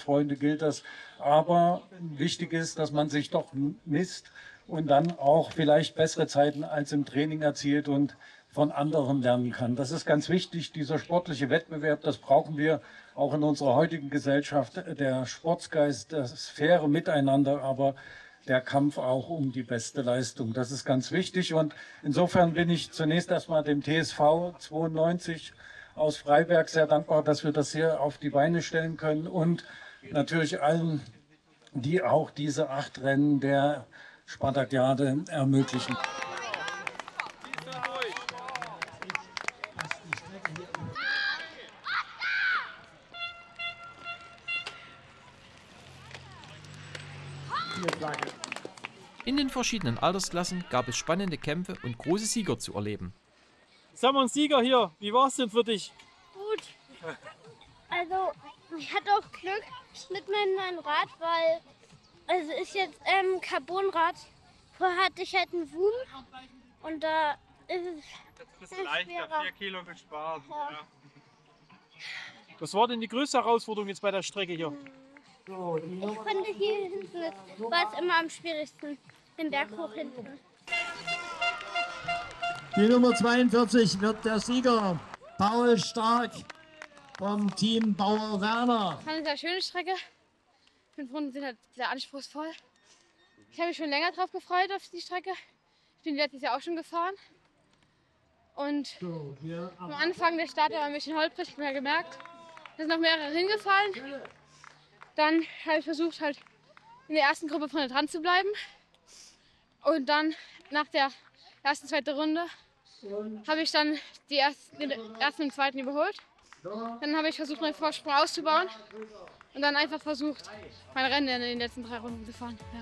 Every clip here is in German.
Sportfreunde gilt das. Aber wichtig ist, dass man sich doch misst und dann auch vielleicht bessere Zeiten als im Training erzielt und von anderen lernen kann. Das ist ganz wichtig, dieser sportliche Wettbewerb, das brauchen wir auch in unserer heutigen Gesellschaft. Der Sportsgeist, das faire Miteinander, aber der Kampf auch um die beste Leistung. Das ist ganz wichtig und insofern bin ich zunächst erstmal dem TSV 92 aus Freiberg sehr dankbar, dass wir das hier auf die Beine stellen können und natürlich allen, die auch diese 8 Rennen der Spartakiade ermöglichen. In den verschiedenen Altersklassen gab es spannende Kämpfe und große Sieger zu erleben. Jetzt haben wir einen Sieger hier. Wie war es denn für dich? Gut. Also ich hatte auch Glück mit meinem neuen Rad, weil es ist jetzt Carbonrad. Vorher hatte ich halt einen Zoom und da ist es leichter, 4 Kilo gespart. Ja. Ja. Was war denn die größte Herausforderung jetzt bei der Strecke hier? Ich konnte hier hinten, war es immer am schwierigsten, den Berg hoch hinten. Die Nummer 42 wird der Sieger, Paul Stark vom Team Bauer Werner. Das war eine sehr schöne Strecke. 5 Runden sind halt sehr anspruchsvoll. Ich habe mich schon länger drauf gefreut auf die Strecke. Ich bin letztes Jahr auch schon gefahren. Und am Anfang der Start war ein bisschen holprig, ich habe gemerkt. Da sind noch mehrere hingefallen. Dann habe ich versucht, halt in der ersten Gruppe vorne dran zu bleiben. Und dann nach der ersten, zweiten Runde habe ich dann den ersten und zweiten überholt. Dann habe ich versucht, meinen Vorsprung auszubauen und dann einfach versucht, mein Rennen in den letzten 3 Runden zu fahren. Ja.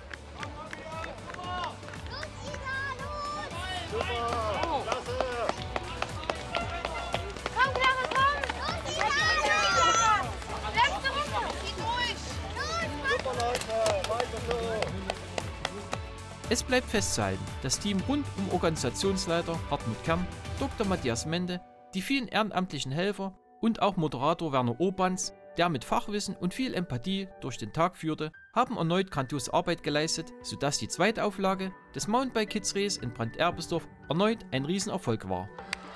Komm, Clara, komm! Letzte Runde! Super Leute, weiter so. Es bleibt festzuhalten, das Team rund um Organisationsleiter Hartmut Kern, Dr. Matthias Mende, die vielen ehrenamtlichen Helfer und auch Moderator Werner Urbanz, der mit Fachwissen und viel Empathie durch den Tag führte, haben erneut grandiose Arbeit geleistet, sodass die zweite Auflage des Mountainbike Kids Race in Brand-Erbesdorf erneut ein Riesenerfolg war.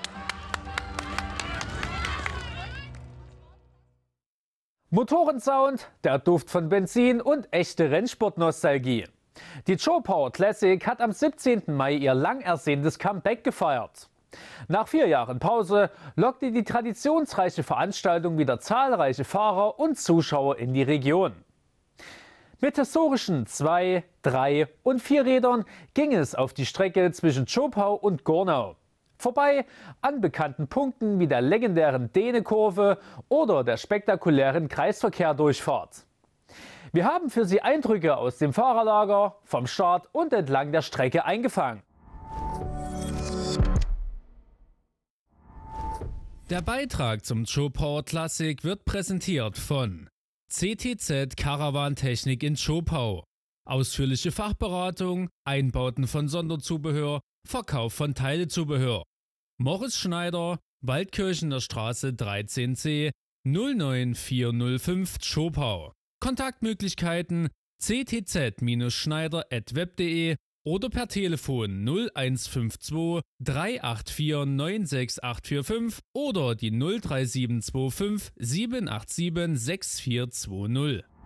Motorensound, der Duft von Benzin und echte Rennsportnostalgie. Die Joe Power Classic hat am 17. Mai ihr lang ersehntes Comeback gefeiert. Nach 4 Jahren Pause lockte die traditionsreiche Veranstaltung wieder zahlreiche Fahrer und Zuschauer in die Region. Mit historischen 2-, 3- und 4-Rädern ging es auf die Strecke zwischen Zschopau und Gornau. Vorbei an bekannten Punkten wie der legendären Dehne-Kurve oder der spektakulären Kreisverkehrdurchfahrt. Wir haben für Sie Eindrücke aus dem Fahrerlager, vom Start und entlang der Strecke eingefangen. Der Beitrag zum Joe Power Classic wird präsentiert von CTZ Caravan Technik in Zschopau. Ausführliche Fachberatung, Einbauten von Sonderzubehör, Verkauf von Teilezubehör. Morris Schneider, Waldkirchener Straße 13c 09405 Zschopau. Kontaktmöglichkeiten ctz-schneider@web.de oder per Telefon 0152 384 96845 oder die 03725 787 6420.